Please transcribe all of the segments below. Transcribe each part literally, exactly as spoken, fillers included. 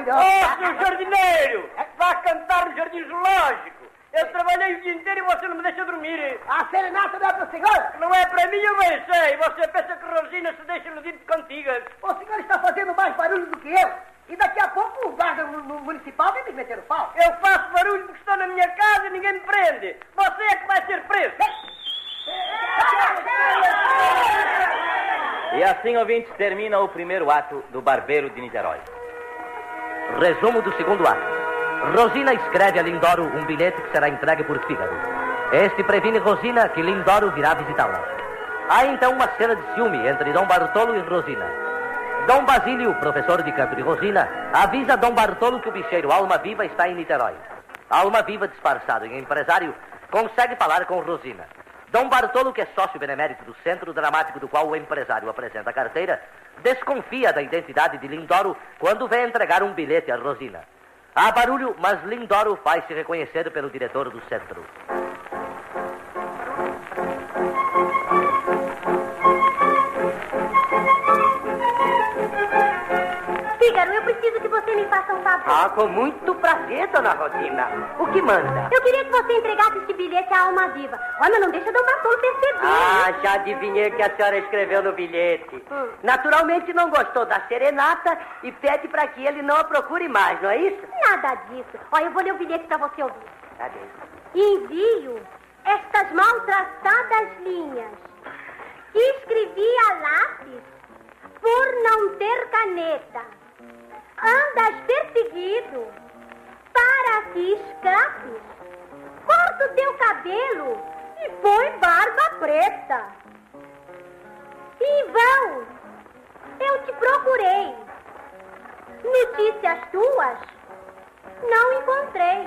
jardineiro. Oh, seu jardineiro! Vá cantar no jardim zoológico. Eu trabalhei o dia inteiro e você não me deixa dormir. A serenata não é para o senhor? Não é para mim, eu bem sei. Você pensa que Rosina se deixa iludir de cantigas. O senhor está fazendo mais barulho do que eu. E daqui a pouco o guarda municipal vem me meter o pau. Eu faço barulho porque estou na minha casa e ninguém me prende. Você é que vai ser preso. E assim, ouvintes, termina o primeiro ato do Barbeiro de Niterói. Resumo do segundo ato. Rosina escreve a Lindoro um bilhete que será entregue por Fígaro. Este previne Rosina que Lindoro virá visitá-la. Há então uma cena de ciúme entre Dom Bartolo e Rosina. Dom Basílio, professor de canto de Rosina, avisa Dom Bartolo que o bicheiro Alma Viva está em Niterói. Alma Viva, disfarçado em empresário, consegue falar com Rosina. Dom Bartolo, que é sócio benemérito do Centro Dramático do qual o empresário apresenta a carteira, desconfia da identidade de Lindoro quando vem entregar um bilhete a Rosina. Há barulho, mas Lindoro faz-se reconhecer pelo diretor do centro. Fígaro, eu preciso que você me faça um favor. Ah, com muito prazer, dona Rosina. O que manda? Eu queria que você entregasse este bilhete à Alma Viva. Olha, não deixa Dom Bartolo perceber. Ah, já adivinhei que a senhora escreveu no bilhete. Hum. Naturalmente não gostou da serenata e pede para que ele não a procure mais, não é isso? Nada disso. Olha, eu vou ler o bilhete para você ouvir. Cadê? Envio estas mal traçadas linhas que escrevi a lápis por não ter caneta. Andas perseguido para que escapes. Corta o teu cabelo e põe barba preta. Em vão, eu te procurei. Notícias tuas não encontrei.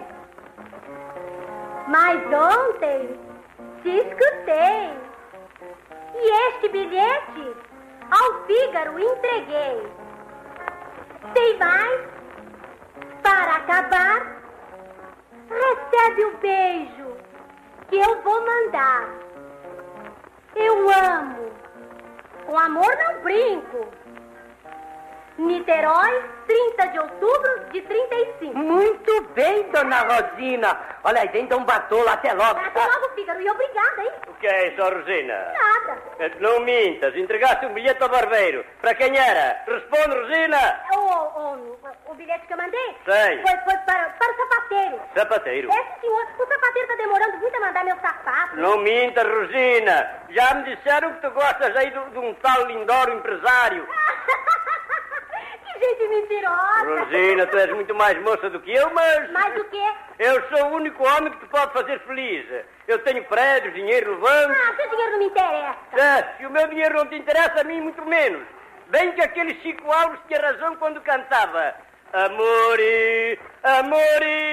Mas ontem te escutei. E este bilhete ao Fígaro entreguei. Tem mais? Para acabar, recebe o beijo que eu vou mandar. Eu amo. Com amor não brinco. Niterói, trinta de outubro de trinta e cinco. Muito bem, dona Rosina. Olha aí, tem Dom Bartolo, até logo. Até logo, Fígaro, e obrigada, hein? O que é isso, Rosina? Nada. Não mintas, entregaste um bilhete ao barbeiro. Para quem era? Responde, Rosina. O, o, o bilhete que eu mandei? Sei. Foi, foi para, para o sapateiro. Sapateiro. Esse senhor, o sapateiro está demorando muito a mandar meu sapato. Não mintas, Rosina. Já me disseram que tu gostas aí de, de um tal Lindoro empresário. Que gente mentirosa. Rosina, tu és muito mais moça do que eu, mas... Mais do que? Eu sou o único homem que te pode fazer feliz. Eu tenho prédios, dinheiro no banco. Ah, seu dinheiro não me interessa. É, se o meu dinheiro não te interessa, a mim muito menos. Bem que aquele Chico Alves tinha razão quando cantava. Amore, amore...